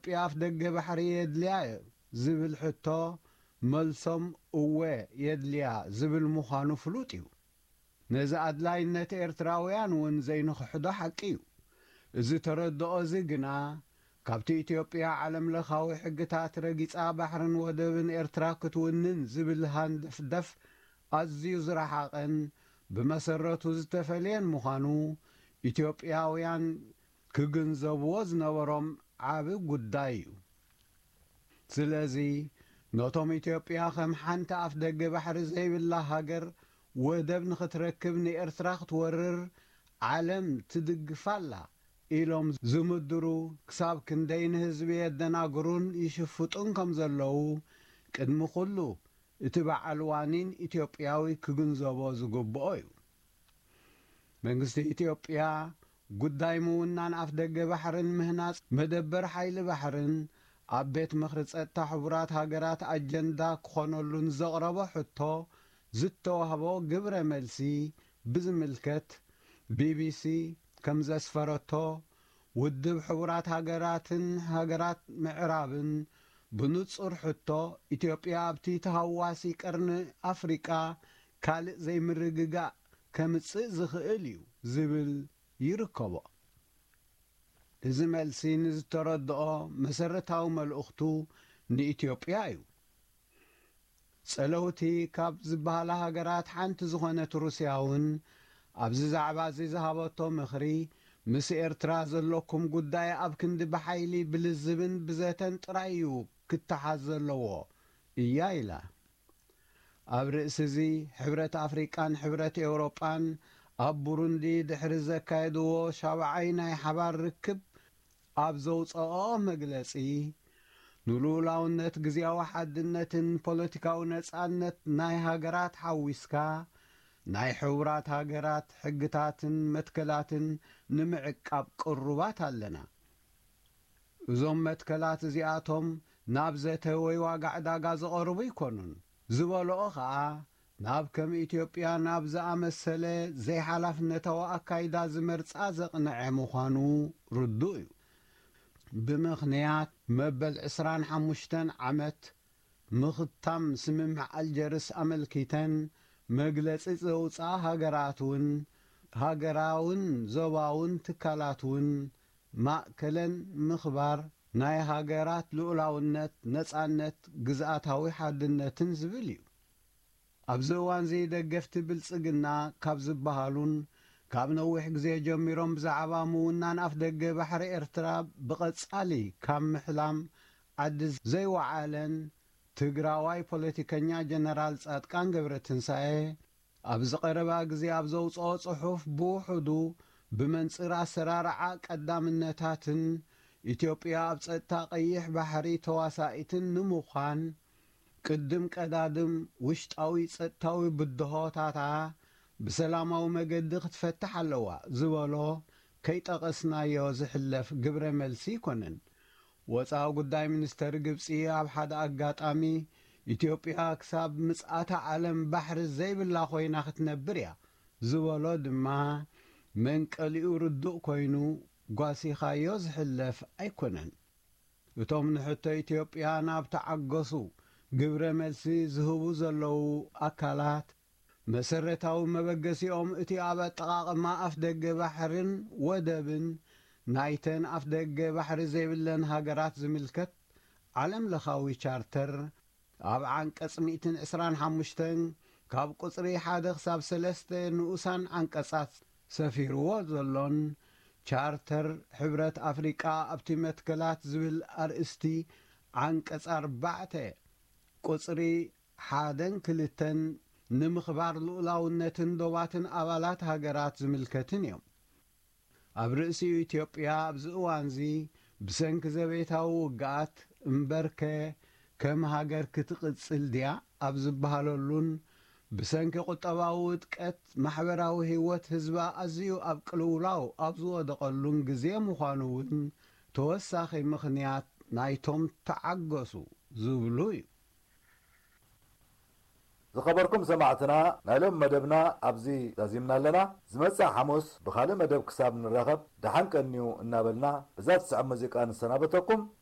ኢትዮጵያ አፍ ደገ ባሕሪ የድልያ ዝብል ሕቶ መልሶም እወ የድልያ ዝብል ምዃኑ ፍሉጥ እዩ ነዚ ኣድላይነት ኤርትራውያን እውን ዘይንኽሕዶ ሓቂ እዩ እዚ ተረድኦ እዚ ግና ካብቲ ኢትዮጵያ ዓለም ለኻዊ ሕግታት ረጊፃ ባሕርን ወደብን ኤርትራ ክትውንን ዝብል ሃንደፍደፍ ኣዝዩ ዝረሓቐን ብመሰረቱ ዝተፈልየን ምዃኑ ኢትዮጵያውያን ክግንዘብዎ ዝነበሮም ዓብ ጉዳይ እዩ ስለዚ ነቶም ኢትዮጵያ ከም ሓንቲ ኣፍ ደገ ባሕሪ ዘይብላ ሃገር ወደብ ንኽትረክብ ንኤርትራ ክትወርር ዓለም ትድግፋላ ኢሎም ዝምድሩ ክሳብ ክንደይ ንህዝቢ የደናግሩን ይሽፍጡን ከም ዘለዉ ቅድሚ ኩሉ እቲ በዓል ዋኒን ኢትዮጵያዊ ክግንዘቦ ዝግብኦ እዩ መንግስቲ ኢትዮጵያ ጉዳይ ምውናን ኣፍ ደገ ባሕርን ምህናፅ መደበር ሓይሊ ባሕርን ኣብ ቤት ምኽሪ ጸጥታ ሕቡራት ሃገራት ኣጀንዳ ክኾነሉን ዘቕረቦ ሕቶ ዝተዋህቦ ግብረ መልሲ ብዝምልከት ቢቢሲ ከም ዘስፈረቶ ውድብ ሕቡራት ሃገራትን ሃገራት ምዕራብን ብንጹር ሕቶ ኢትዮጵያ ኣብቲ ተሃዋሲ ቀርኒ ኣፍሪቃ ካልእ ዘይምርግጋእ ከምጽእ ዝኽእል እዩ ዝብል ይርከቦ እዚ መልሲ ንዝተረድኦ መሰረታዊ መልእኽቱ ንኢትዮጵያ እዩ ጸለውቲ ካብ ዝበሃላ ሃገራት ሓንቲ ዝኾነት ሩስያ እውን ኣብዚ ዛዕባ እዚ ዝሃበቶ ምኽሪ ምስ ኤርትራ ዘለኩም ጉዳይ ኣብ ክንዲ ብሓይሊ ብልዝብን ብዘተን ጥራይ እዩ ክተሓዝ ዘለዎ እያ ኢላ ኣብ ርእሲ እዚ ሕብረት ኣፍሪቃን ሕብረት ኤውሮጳን ኣብ ቡሩንዲ ድሕሪ ዘካየድዎ ሻብዓይ ናይ ሓባር ርክብ ኣብ ዘውፅኦ መግለጺ ንሉላውነት ግዝያዊ ሓድነትን ፖለቲካዊ ነጻነት ናይ ሃገራት ሓዊስካ ናይ ሕቡራት ሃገራት ሕግታትን መትከላትን ንምዕቃብ ቅሩባት ኣለና እዞም መትከላት እዚኣቶም ናብ ዘተ ወይ ዋጋዕ ዕዳጋ ዝቐርቡ ይኮኑን ዝበልኦ ኸዓ ናብ ከም ኢትዮጵያ ናብ ዝኣመሰለ ዘይሓላፍነታዊ ኣካይዳ ዝመርጻ ዘቕንዐ ምዃኑ ርዱእ እዩ ብምኽንያት መበል 25 ዓመት ምኽታም ስምምዕ ኣልጀርስ ኣመልኪተን መግለጺ ዘውፅኣ ሃገራት እውን ሃገራውን ዞባውን ትካላት እውን ማእከለን ምኽባር ናይ ሃገራት ልኡላውነት ነጻነት ግዝኣታዊ ሓድነትን ዝብል እዩ ኣብዚ እዋን ደገፍቲ ብልጽግና ካብ ዝበሃሉን ካብ ነዊሕ ግዜ ጀሚሮም ብዛዕባ ምውናን ኣፍ ደገ ባሕሪ ኤርትራ ብቐጻሊ ካብ ምሕላም ዓዲ ዘይወዓለን ትግራዋይ ፖለቲከኛ ጀነራል ጻድቃን ገብረትንሳኤ ኣብ ዝቐረባ ግዜ ኣብ ዘውፅኦ ጽሑፍ ብውሕዱ ብመንጽር ኣሰራርዓ ቀዳምነታትን ኢትዮጵያ ኣብ ጸጥታ ቀይሕ ባሕሪ ተዋሳኢትን ንምዃን ቅድም ቀዳድም ውሽጣዊ ጸጥታዊ ብድሆታታ ብሰላማዊ መገዲ ክትፈትሕ ኣለዋ ዝበሎ ከይጠቐስናዮ ዝሕለፍ ግብረ መልሲ ይኮነን ወፃኢ ጉዳይ ሚኒስተር ግብፂ ኣብ ሓደ ኣጋጣሚ ኢትዮጵያ ክሳብ ምጽኣታ ዓለም ባሕሪ ዘይብላ ኮይና ክትነብር እያ ዝበሎ ድማ መንቀሊኡ ርዱእ ኮይኑ ጓሲኻዮ ዝሕለፍ ኣይኮነን እቶም ንሕቶ ኢትዮጵያ ናብ ተዓገሱ ግብረ መልሲ ዝህቡ ዘለዉ ኣካላት መሰረታዊ መበገሲኦም እቲ ኣብ ኣጠቓቕማ ኣፍ ደገ ባሕርን ወደብን ናይተን ኣፍ ደገ ባሕሪ ዘይብለን ሃገራት ዝምልከት ዓለም ለኻዊ ቻርተር ኣብ ዓንቀጽ 125 ካብ ቁጽሪ 1 ክሳብ 3 ንኡሳን ዓንቀጻት ሰፊርዎ ዘሎን ቻርተር ሕብረት ኣፍሪቃ ኣብቲ መትከላት ዝብል ኣርእስቲ ዓንቀጽ 4 ቁጽሪ 1-2 ንምኽባር ልኡላውነትን ዶባትን ኣባላት ሃገራት ዝምልከትን እዮም ኣብ ርእሲ ኢትዮጵያ ኣብዚ እዋንዚ ብሰንኪ ዘቤታዊ ውግኣት እምበርከ ከም ሃገር ክትቕጽል ድያ ኣብ ዝበሃለሉን ብሰንኪ ቁጠባዊ ውድቀት ማሕበራዊ ህይወት ህዝባ ኣዝዩ ኣብ ቅልውላው ኣብ ዝወደቐሉን ግዜ ምዃኑ እውን ተወሳኺ ምኽንያት ናይቶም ተዓገሱ ዝብሉ እዩ ዝኸበርኩም ሰማዕትና ናይሎም መደብና ኣብዚ ዛዚምና ኣለና ዝመጽእ ሐሙስ ብኻልእ መደብ ክሳብ ንረኸብ ደሓን ቀኒዩ እናበልና እዛ ትስዕ ሙዚቃ ንሰናበተኩም